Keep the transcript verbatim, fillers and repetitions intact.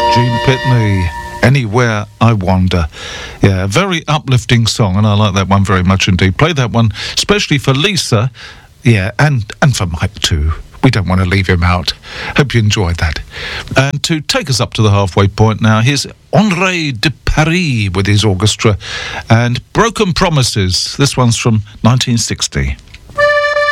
Gene Pitney, Anywhere I Wander. Yeah, a very uplifting song, and I like that one very much indeed. Play that one, especially for Lisa, yeah, and, and for Mike too. We don't want to leave him out. Hope you enjoyed that. And to take us up to the halfway point now, here's André de Paris with his orchestra and Broken Promises. This one's from nineteen sixty.